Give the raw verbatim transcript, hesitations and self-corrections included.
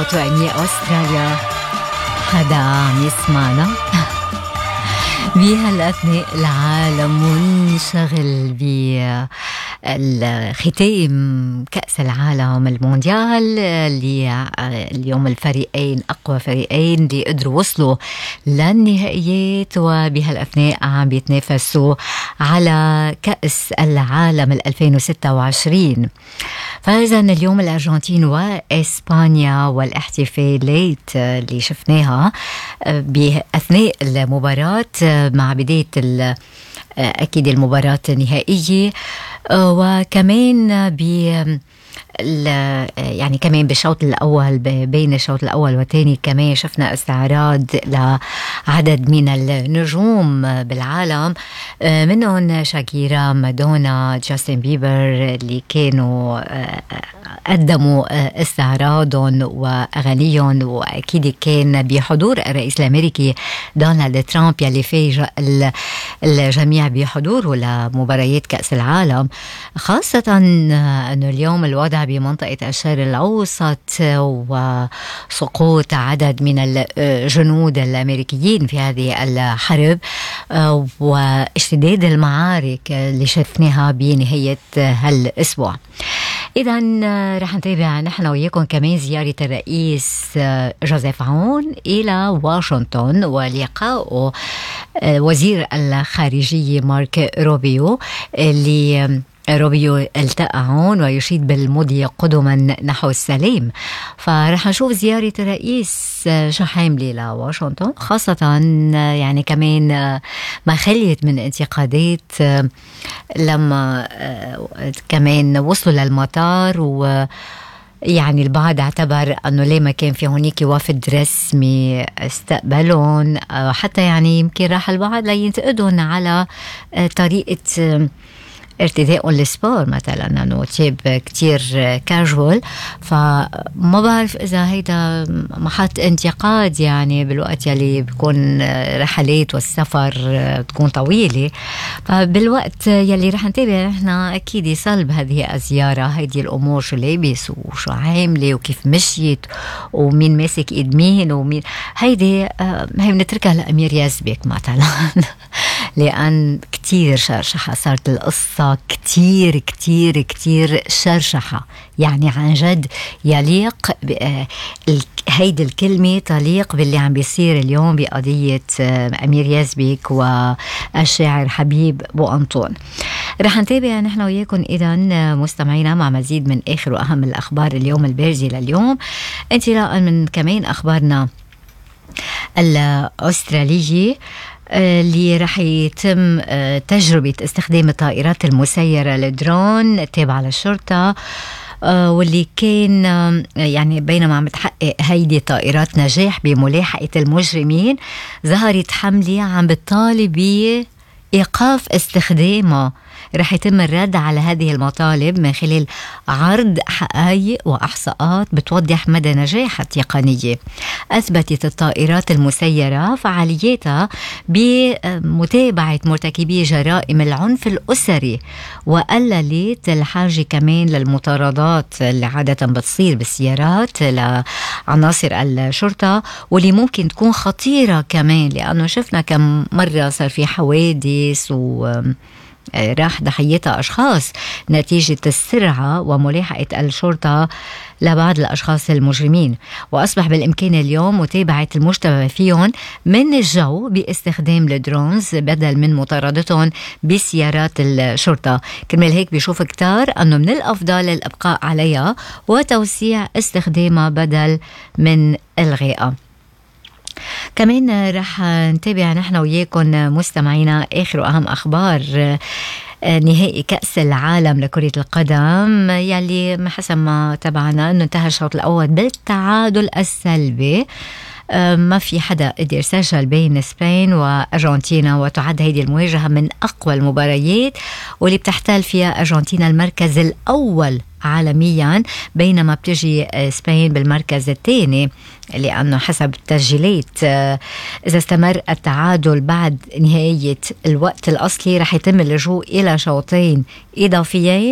مواطني أستراليا، حدا عم يسمعنا بهالأثناء العالم منشغل بالختام كأس العالم المونديال اللي اليوم الفريقين أقوى فريقين اللي قدروا وصلوا للنهائيات، وبهالأثناء عم بيتنافسوا على كأس العالم ألفين وستة وعشرين. فإذا اليوم الأرجنتين وإسبانيا والاحتفالات اللي شفناها بأثناء المباراة مع بداية أكيد المباراة النهائية، وكمان ب يعني كمان بالشوط الأول بين الشوط الأول والثاني كمان شفنا استعراض لعدد من النجوم بالعالم، منهم شاكيرا، مادونا، جاستن بيبر، اللي كانوا قدموا استعراضهم وأغانيهم، وأكيد كان بحضور الرئيس الأمريكي دونالد ترامب يلي فاجأ الجميع بحضوره لمباريات كأس العالم، خاصة أنه اليوم الوضع بمنطقة الشرق الأوسط وسقوط عدد من الجنود الأمريكيين في هذه الحرب واشتداد المعارك اللي شفناها بنهاية هالأسبوع. إذا رح نتابع نحن وياكم كمان زيارة الرئيس جوزيف عون إلى واشنطن ولقاء وزير الخارجية مارك روبيو، اللي روبيو التقى هون ويشيد بالمضي قدما نحو السلام. فرح نشوف زيارة الرئيس شو حاملة لواشنطن، خاصة يعني كمان ما خليت من انتقادات لما كمان وصلوا للمطار، و يعني البعض اعتبر أنه ليه ما كان في هونيك وفد رسمي استقبلهم، حتى يعني يمكن راح البعض لينتقدون على طريقة ارتداء السبور مثلا، انه تيب كتير كاجوال. فما بعرف اذا هيدا محط انتقاد يعني بالوقت يلي بيكون رحلات والسفر تكون طويلة. فبالوقت يلي رح نتابع نحن اكيد يصلب هذه الزيارة هيدي الامور، شو لابس وشو عاملة وكيف مشيت ومين ماسك ايد مين ومين، هيدي هي بنتركها لأمير يزبك مثلا لأن كتير شرشحة صارت القصة، كتير كتير كتير شرشحة، يعني عن جد يليق هيدي الكلمة تليق باللي عم بيصير اليوم بقضية أمير يزبك والشاعر حبيب بو أنطون. رح نتابع نحن وياكم إذا مستمعينا مع مزيد من آخر وأهم الأخبار اليوم البارزة لليوم، انطلاقا من كمان أخبارنا الأسترالية اللي رح يتم تجربة استخدام الطائرات المسيرة الدرون التابعة للشرطة، واللي كان يعني بينما عم تحقق هيدي الطائرات نجاح بملاحقة المجرمين، ظهرت حملة عم بتطالب بإيقاف استخدامها. رح يتم الرد على هذه المطالب من خلال عرض حقائق وإحصاءات بتوضح مدى نجاح التقنية. أثبتت الطائرات المسيرة فعاليتها بمتابعة مرتكبي جرائم العنف الأسري، وقللت الحاجة كمان للمطاردات اللي عادة بتصير بالسيارات لعناصر الشرطة، واللي ممكن تكون خطيرة كمان، لأنه شفنا كم مرة صار في حوادث و راح ضحيتها أشخاص نتيجة السرعة وملاحقة الشرطة لبعض الأشخاص المجرمين. وأصبح بالإمكان اليوم متابعة المشتبه فيهم من الجو باستخدام الدرونز بدل من مطاردتهم بسيارات الشرطة. كرمال هيك بيشوف كتار أنه من الأفضل الإبقاء عليها وتوسيع استخدامها بدل من إلغائها. كمان رح نتابع نحن وياكم مستمعينا آخر وأهم أخبار نهائي كأس العالم لكرة القدم، يلي حسب ما تبعنا أنه انتهى الشوط الأول بالتعادل السلبي، ما في حدا قدر يسجل بين اسبين وارجنتينا، وتعد هذه المواجهة من أقوى المباريات واللي بتحتل فيها أرجنتينا المركز الأول عالميا، بينما بتجي اسبين بالمركز الثاني، لأنه حسب التسجيلات إذا استمر التعادل بعد نهاية الوقت الأصلي رح يتم اللجوء إلى شوطين إضافيين